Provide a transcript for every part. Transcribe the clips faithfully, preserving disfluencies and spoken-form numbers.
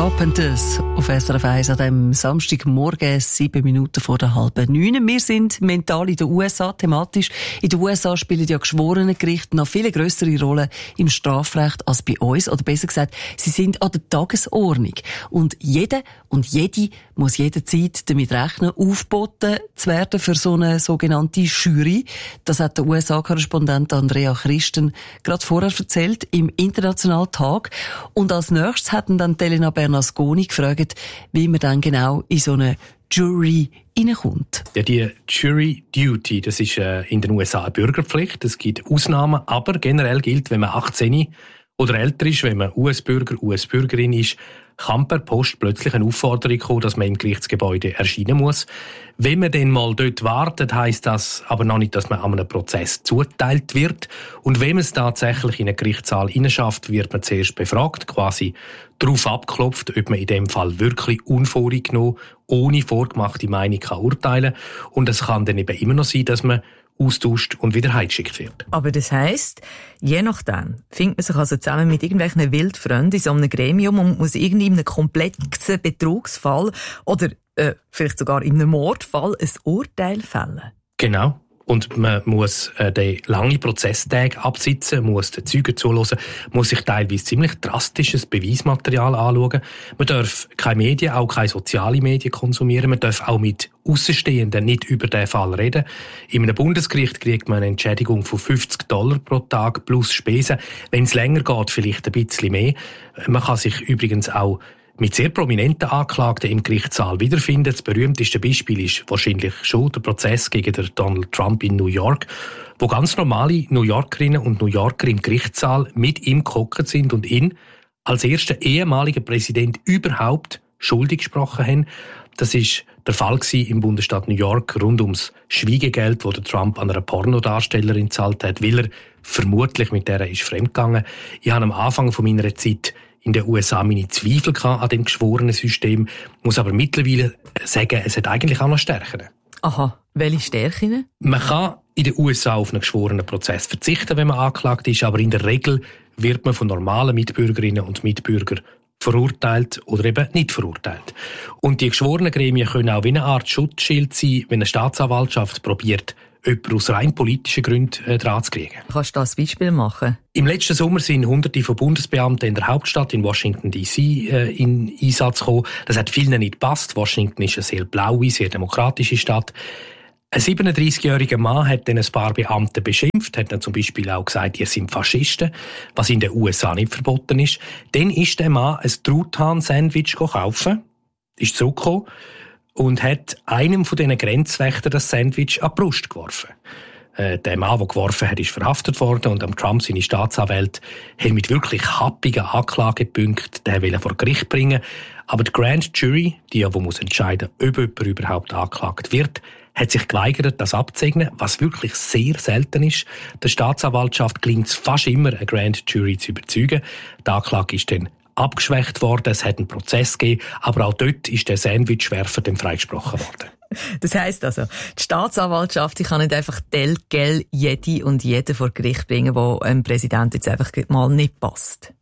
Carpenters auf S R F eins an diesem Samstagmorgen, sieben Minuten vor der halben neun. Wir sind mental in den U S A thematisch. In den U S A spielen ja Geschworenengerichte noch viel grössere Rollen im Strafrecht als bei uns. Oder besser gesagt, sie sind an der Tagesordnung. Und jeder und jede muss jederzeit damit rechnen, aufgeboten zu werden für so eine sogenannte Jury. Das hat der U S A-Korrespondent Andrea Christen gerade vorher erzählt im Internationalen Tag. Und als nächstes hatten dann Elena Bernasconi gefragt, wie man dann genau in so eine Jury reinkommt. Ja, die Jury Duty, das ist äh, in den U S A eine Bürgerpflicht. Es gibt Ausnahmen, aber generell gilt, wenn man achtzehn oder älter ist, wenn man U S-Bürger, U S-Bürgerin ist, kann per Post plötzlich eine Aufforderung kommen, dass man im Gerichtsgebäude erscheinen muss. Wenn man dann mal dort wartet, heisst das aber noch nicht, dass man an einem Prozess zugeteilt wird. Und wenn man es tatsächlich in einen Gerichtssaal hineinschafft, wird man zuerst befragt, quasi darauf abgeklopft, ob man in dem Fall wirklich unvoreingenommen, ohne vorgemachte Meinung kann urteilen kann. Und es kann dann eben immer noch sein, dass man austauscht und wieder heimgeschickt wird. Aber das heisst, je nachdem findet man sich also zusammen mit irgendwelchen Wildfreunden in so einem Gremium und muss irgendwie in einem komplexen Betrugsfall oder äh, vielleicht sogar in einem Mordfall ein Urteil fällen. Genau. Und man muss äh, den langen Prozesstag absitzen, muss den Zeugen zuhören, muss sich teilweise ziemlich drastisches Beweismaterial anschauen. Man darf keine Medien, auch keine sozialen Medien konsumieren. Man darf auch mit Außenstehenden nicht über den Fall reden. In einem Bundesgericht kriegt man eine Entschädigung von fünfzig Dollar pro Tag plus Spesen. Wenn es länger geht, vielleicht ein bisschen mehr. Man kann sich übrigens auch mit sehr prominenten Anklagten im Gerichtssaal wiederfinden. Das berühmteste Beispiel ist wahrscheinlich schon der Prozess gegen den Donald Trump in New York, wo ganz normale New Yorkerinnen und New Yorker im Gerichtssaal mit ihm gehockt sind und ihn als ersten ehemaligen Präsident überhaupt schuldig gesprochen haben. Das ist der Fall im Bundesstaat New York rund ums Schwiegegeld, das Trump an einer Pornodarstellerin gezahlt hat, weil er vermutlich mit der ist fremdgegangen. Ich habe am Anfang von meiner Zeit in den U S A meine Zweifel an dem geschworenen System, muss aber mittlerweile sagen, es hat eigentlich auch noch Stärken. Aha, welche Stärken? Man kann in den U S A auf einen geschworenen Prozess verzichten, wenn man angeklagt ist, aber in der Regel wird man von normalen Mitbürgerinnen und Mitbürgern verurteilt oder eben nicht verurteilt. Und die geschworenen Gremien können auch wie eine Art Schutzschild sein, wenn eine Staatsanwaltschaft probiert, jemanden aus rein politischen Gründen äh, dran zu kriegen. Kannst du das Beispiel machen? Im letzten Sommer sind Hunderte von Bundesbeamten in der Hauptstadt in Washington D C äh, in Einsatz gekommen. Das hat vielen nicht gepasst. Washington ist eine sehr blaue, sehr demokratische Stadt. Ein siebenunddreissigjähriger Mann hat dann ein paar Beamte beschimpft, hat dann zum Beispiel auch gesagt, ihr seid Faschisten, was in den U S A nicht verboten ist. Dann ist der Mann ein Truthahn-Sandwich kaufen, ist zurückgekommen und hat einem von diesen Grenzwächtern das Sandwich an die Brust geworfen. Äh, der Mann, der geworfen hat, ist verhaftet worden und am Trump seine Staatsanwälte haben mit wirklich happigen Anklagepunkten den wollen vor Gericht bringen. Aber die Grand Jury, die ja wo muss entscheiden, ob jemand überhaupt angeklagt wird, hat sich geweigert, das abzusegnen, was wirklich sehr selten ist. Der Staatsanwaltschaft gelingt es fast immer, eine Grand Jury zu überzeugen. Die Anklage ist dann abgeschwächt worden, es hat einen Prozess gegeben, aber auch dort ist der Sandwichwerfer dann freigesprochen worden. Das heisst also, die Staatsanwaltschaft die kann nicht einfach telgel jede und jeden vor Gericht bringen, wo einem Präsident jetzt einfach mal nicht passt.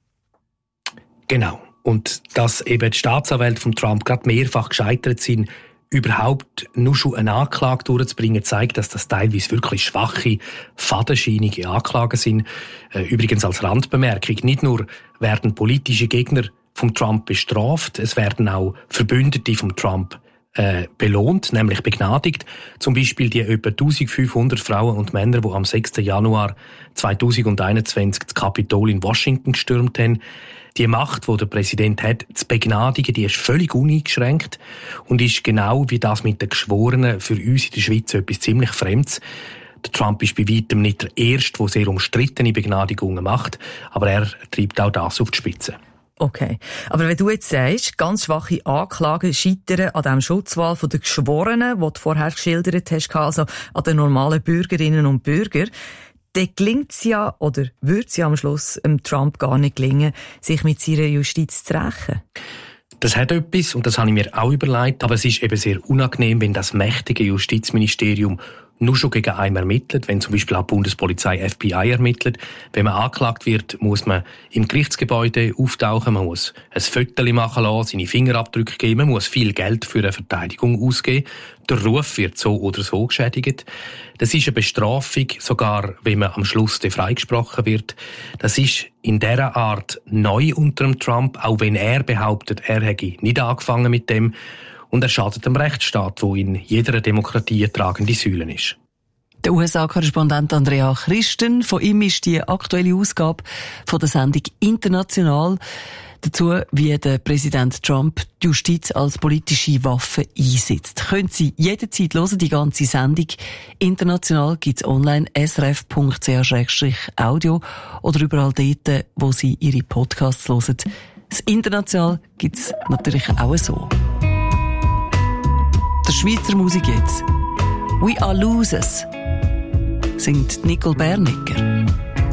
Genau. Und dass eben die Staatsanwälte von Trump gerade mehrfach gescheitert sind, überhaupt nur schon eine Anklage durchzubringen, zeigt, dass das teilweise wirklich schwache, fadenscheinige Anklagen sind. Übrigens als Randbemerkung, nicht nur werden politische Gegner von Trump bestraft, es werden auch Verbündete von Trump äh, belohnt, nämlich begnadigt. Zum Beispiel die etwa eintausendfünfhundert Frauen und Männer, die am sechsten Januar zweitausendeinundzwanzig das Kapitol in Washington gestürmt haben. Die Macht, die der Präsident hat, zu begnadigen, die ist völlig uneingeschränkt und ist genau wie das mit den Geschworenen für uns in der Schweiz etwas ziemlich Fremdes. Der Trump ist bei weitem nicht der Erste, der sehr umstrittene Begnadigungen macht, aber er treibt auch das auf die Spitze. Okay. Aber wenn du jetzt sagst, ganz schwache Anklagen scheitern an dem Schutzwall der Geschworenen, den du vorher geschildert hast, also an den normalen Bürgerinnen und Bürgern, dann gelingt es ja, oder würde es ja am Schluss dem Trump gar nicht gelingen, sich mit seiner Justiz zu rächen? Das hat etwas, und das habe ich mir auch überlegt, aber es ist eben sehr unangenehm, wenn das mächtige Justizministerium nur schon gegen einen ermittelt, wenn zum Beispiel auch die Bundespolizei F B I ermittelt. Wenn man angeklagt wird, muss man im Gerichtsgebäude auftauchen, man muss ein Foto machen lassen, seine Fingerabdrücke geben, man muss viel Geld für eine Verteidigung ausgeben. Der Ruf wird so oder so geschädigt. Das ist eine Bestrafung, sogar wenn man am Schluss freigesprochen wird. Das ist in dieser Art neu unter dem Trump, auch wenn er behauptet, er hätte nicht angefangen mit dem. Und er schadet dem Rechtsstaat, wo in jeder Demokratie eine tragende Säule ist. Der U S A-Korrespondent Andrea Christen, von ihm ist die aktuelle Ausgabe von der Sendung «International». Dazu, wie der Präsident Trump die Justiz als politische Waffe einsetzt. Können Sie jederzeit hören, die ganze Sendung. International gibt's online s r f punkt c h slash audio oder überall dort, wo Sie Ihre Podcasts hören. Das International gibt's natürlich auch so. Der Schweizer Musik jetzt. «We are losers» singt Nicole Bernicker.